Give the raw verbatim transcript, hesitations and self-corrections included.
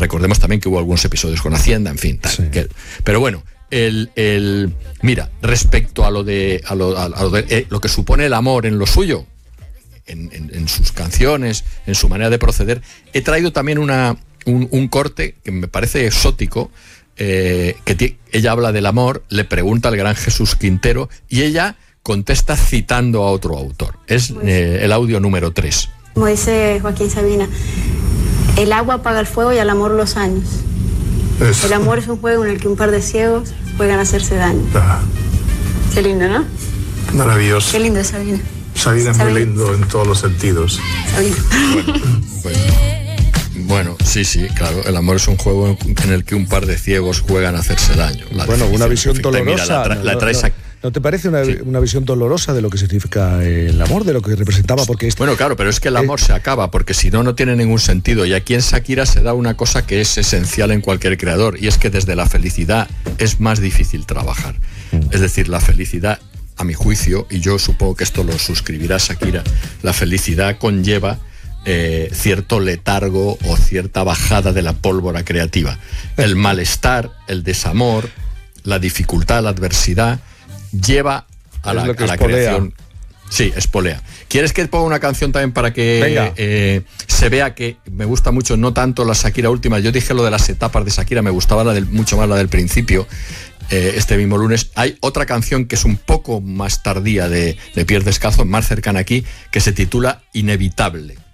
recordemos también que hubo algunos episodios con Hacienda, en fin, tal, sí. que, pero bueno, el, el mira, respecto a lo de a lo, a lo, de, eh, lo que supone el amor en lo suyo, en, en, en sus canciones, en su manera de proceder, he traído también una un, un corte que me parece exótico, eh, que t- ella habla del amor, le pregunta al gran Jesús Quintero y ella contesta citando a otro autor. Es eh, el audio número tres. Como dice Joaquín Sabina, el agua apaga el fuego y al amor los años. Eso. El amor es un juego en el que un par de ciegos juegan a hacerse daño. Ah. Qué lindo, ¿no? Maravilloso. Qué lindo es Sabina. Sabina es muy lindo en todos los sentidos. Sabina. Bueno, bueno, bueno, sí, sí, claro. El amor es un juego en el que un par de ciegos juegan a hacerse daño. La bueno, una visión perfecta. dolorosa. Mira, la, tra- la traes no, no, aquí. ¿No te parece una, sí. una visión dolorosa de lo que significa el amor, de lo que representaba? Porque este, bueno, claro, pero es que el amor eh, se acaba, porque si no, no tiene ningún sentido. Y aquí en Shakira se da una cosa que es esencial en cualquier creador, y es que desde la felicidad es más difícil trabajar. Mm. Es decir, la felicidad, a mi juicio, y yo supongo que esto lo suscribirá Shakira, la felicidad conlleva eh, cierto letargo o cierta bajada de la pólvora creativa. El malestar, el desamor, la dificultad, la adversidad lleva a la, a la creación. Sí, espolea. ¿Quieres que ponga una canción también para que eh, se vea que me gusta mucho, no tanto la Shakira última? Yo dije lo de las etapas de Shakira, me gustaba la del, mucho más la del principio. Eh, este mismo lunes hay otra canción que es un poco más tardía de, de Pierre Descalzo, más cercana aquí, que se titula Inevitable.